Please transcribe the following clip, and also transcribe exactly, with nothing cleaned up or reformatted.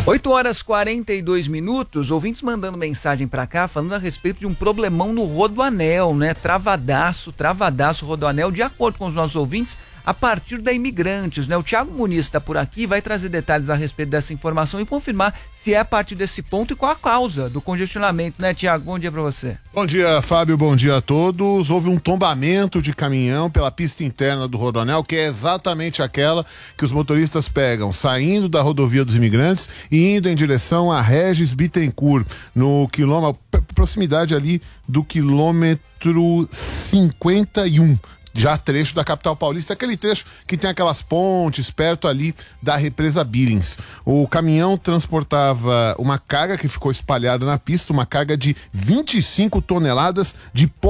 oito horas e quarenta e dois minutos, ouvintes mandando mensagem pra cá falando a respeito de um problemão no Rodoanel, né? Travadaço, travadaço Rodoanel, de acordo com os nossos ouvintes, a partir da Imigrantes, né? O Thiago Muniz está por aqui, vai trazer detalhes a respeito dessa informação e confirmar se é a partir desse ponto e qual a causa do congestionamento, né, Thiago? Bom dia para você. Bom dia, Fábio, bom dia a todos. Houve um tombamento de caminhão pela pista interna do Rodoanel, que é exatamente aquela que os motoristas pegam saindo da rodovia dos Imigrantes e indo em direção a Regis Bittencourt, no quilômetro, proximidade ali do quilômetro cinquenta e um. Já trecho da capital paulista, aquele trecho que tem aquelas pontes perto ali da represa Billings. O caminhão transportava uma carga que ficou espalhada na pista, uma carga de vinte e cinco toneladas de pó